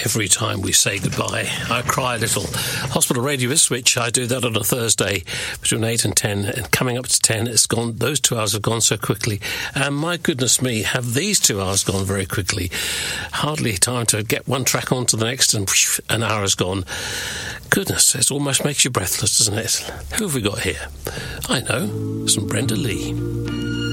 every time we say goodbye. I cry a little. Hospital Radio Ipswich, I do that on a Thursday between 8 and 10, and coming up to 10, it's gone. Those 2 hours have gone so quickly. And my goodness me, have these 2 hours gone very quickly. Hardly time to get one track on to the next, and whoosh, an hour has gone. Goodness, it almost makes you breathless, doesn't it? Who have we got here? I know, some Brenda Lee.